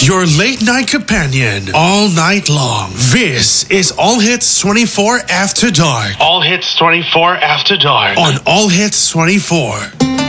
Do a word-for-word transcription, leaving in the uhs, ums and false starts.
Your late night companion all night long. This is All Hits twenty-four After Dark. All Hits twenty-four After Dark on All Hits twenty-four.